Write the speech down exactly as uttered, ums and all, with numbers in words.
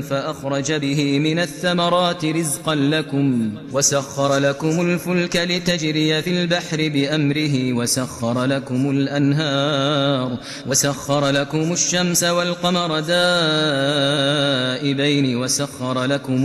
فأخرج به من الثمرات رزقا لكم وسخر لكم الفلك لتجري في البحر بأمره وسخر لكم الأنهار وسخر لكم الشمس والقمر دائبين وسخر لكم